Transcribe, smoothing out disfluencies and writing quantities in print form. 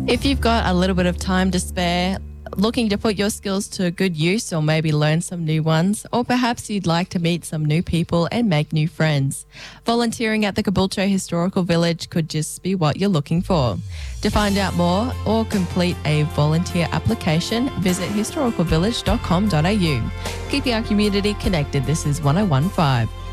If you've got a little bit of time to spare, looking to put your skills to good use or maybe learn some new ones, or perhaps you'd like to meet some new people and make new friends, volunteering at the Caboolture Historical Village could just be what you're looking for. To find out more or complete a volunteer application, visit historicalvillage.com.au. Keeping our community connected, this is 1015.